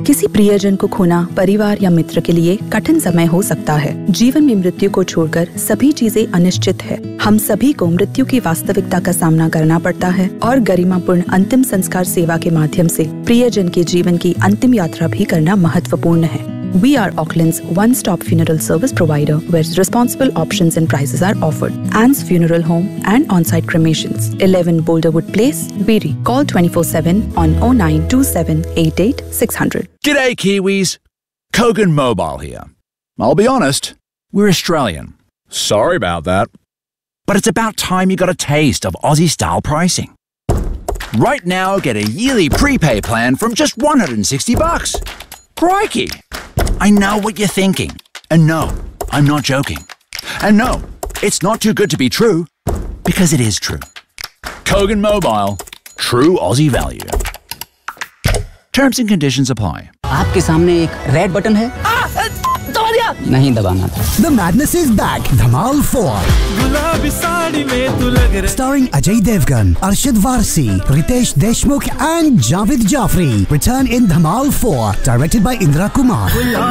किसी प्रियजन को खोना परिवार या मित्र के लिए कठिन समय हो सकता है। जीवन में मृत्यु को छोड़कर सभी चीजें अनिश्चित है। हम सभी को मृत्यु की वास्तविकता का सामना करना पड़ता है और गरिमापूर्ण अंतिम संस्कार सेवा के माध्यम से प्रियजन के जीवन की अंतिम यात्रा भी करना महत्वपूर्ण है। We are Auckland's one-stop funeral service provider where responsible options and prices are offered. Anne's Funeral Home and on-site cremations. 11 Boulderwood Place, Beery. Call 24/7 on 0927 88 600. G'day Kiwis, Kogan Mobile here. I'll be honest, we're Australian. Sorry about that. But it's about time you got a taste of Aussie-style pricing. Right now, get a yearly prepay plan from just $160. Crikey! I know what you're thinking. And no, I'm not joking. And no, it's not too good to be true, because it is true. Kogan Mobile, true Aussie value. Terms and conditions apply. आपके सामने एक red button है, दबा दिया, नहीं दबाना था। The madness is back. Dhamal 4. गुलाबी साड़ी में तू लग रहा। Starring Ajay Devgan, Arshad Varsi, Ritesh Deshmukh and Javed Jafri. Return in Dhamal 4. Directed by Indra Kumar.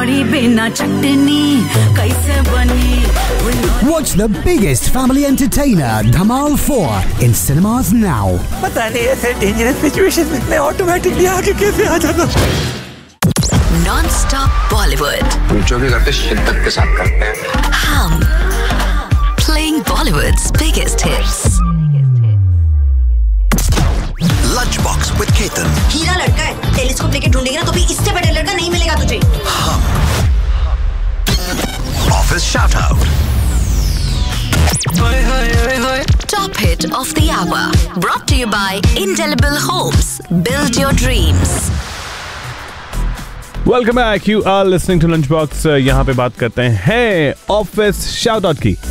Watch the biggest family entertainer, Dhamal 4, in cinemas now. पता नहीं ऐसे dangerous situation में मैं ऑटोमेटिकली आगे कैसे आ जाता। Non-stop Bollywood. हम जो भी करते शिद्दत के साथ करते हैं। हम playing Bollywood's biggest hits. Lunchbox with Ketan. हीरा लड़का है, टेलीस्कोप लेके ढूंढेगी ना तो भी इससे बड़ा लड़का नहीं मिलेगा तुझे। Office shout out. Top hit of the hour. Brought to you by Indelible Homes. Build your dreams. Welcome back, you are listening to lunch box. यहाँ पे बात करते हैं ऑफिस शाउट आउट की।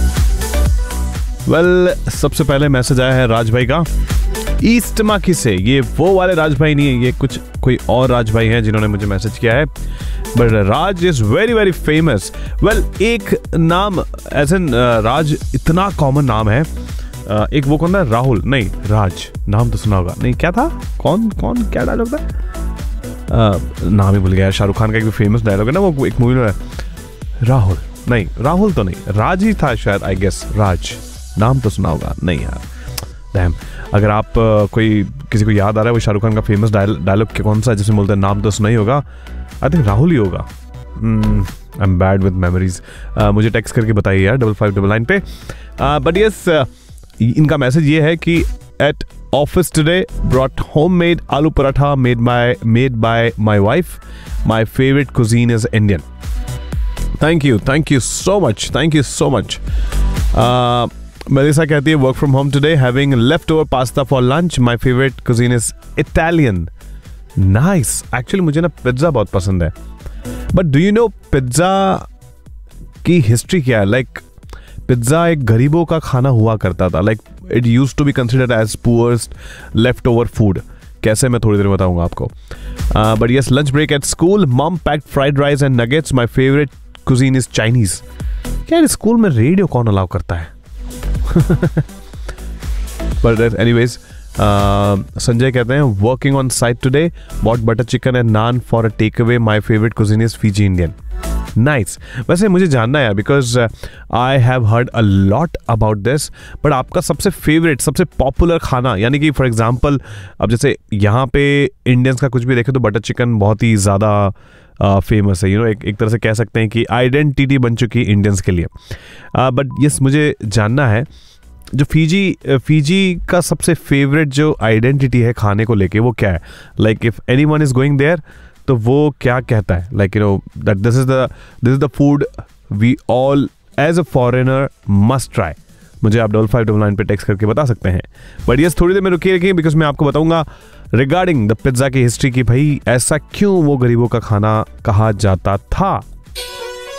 सबसे पहले मैसेज आया है राज भाई का ईस्ट माकी से। ये वो वाले राज भाई नहीं है, ये कोई और राज भाई हैं जिन्होंने मुझे मैसेज किया है, but Raj is very very famous. एक नाम एज एन राज इतना कॉमन नाम है। एक वो कौन था, राहुल नहीं राज, नाम तो सुना होगा। नहीं क्या था, कौन क्या डायलॉग था, नाम ही भूल गया। शाहरुख खान का एक फेमस डायलॉग है ना, वो एक मूवी में राहुल नहीं, राहुल तो नहीं, राज ही था शायद, आई गेस राज, नाम तो सुना होगा। नहीं यार, डैम, अगर आप किसी को याद आ रहा है वो शाहरुख खान का फेमस डायलॉग कौन सा है जिसमें बोलते हैं नाम तो सुना ही होगा, आई थिंक राहुल ही होगा। I am bad with memories, मुझे टेक्स्ट करके बताइए यार 5599 पे। बट यस, इनका मैसेज ये है कि eight office today brought homemade aloo paratha made by my wife. My favorite cuisine is Indian. Thank you so much. Melissa कहती है work from home today, having leftover pasta for lunch. My favorite cuisine is Italian. Nice. Actually मुझे ना pizza बहुत पसंद है, but do you know pizza की history क्या है? Like पिज्जा एक गरीबों का खाना हुआ करता था। Like it used to be considered as पुअर्स्ट left over food. कैसे, मैं थोड़ी देर में बताऊंगा आपको। But yes, lunch break at school, mom packed fried rice and nuggets. My favourite cuisine is Chinese. यार स्कूल में रेडियो कौन अलाउ करता है? बट एनीवेज, संजय कहते हैं working on site today, bot butter chicken and naan for a take away. My favourite cuisine is Fiji Indian. Nice. वैसे मुझे जानना है because I have heard a lot about this, but आपका सबसे favourite, सबसे popular खाना, यानी कि फॉर एग्जांपल अब जैसे यहाँ पे इंडियंस का कुछ भी देखें तो बटर चिकन बहुत ही ज़्यादा फेमस है, एक तरह से कह सकते हैं कि आइडेंटिटी बन चुकी है इंडियंस के लिए। बट यस, मुझे जानना है जो फीजी का सबसे फेवरेट जो आइडेंटिटी है खाने को लेके, वो क्या है? Like if anyone is going there तो वो क्या कहता है? Like that this is the food we all as a foreigner must try. मुझे आप 5599 पे टेक्स्ट करके बता सकते हैं। बट यस, थोड़ी देर में रुकिए बिकॉज मैं आपको बताऊंगा रिगार्डिंग द पिज्जा की हिस्ट्री की भाई ऐसा क्यों वो गरीबों का खाना कहा जाता था।